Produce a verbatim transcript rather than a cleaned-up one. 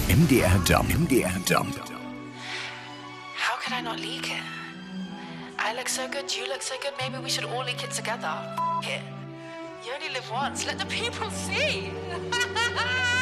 M D R Jump. M D R Jump. How could I not leak it? I look so good, you look so good, maybe we should all leak it together. F- it. You only live once, let the people see.